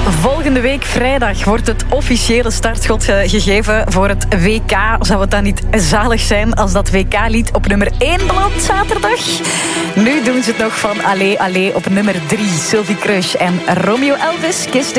Volgende week vrijdag wordt het officiële startschot gegeven voor het WK. Zou het dan niet zalig zijn als dat WK-lied op nummer 1 belandt zaterdag? Nu doen ze het nog van Allee Allee op nummer 3. Sylvie Crush en Romeo Elvis, Kiss the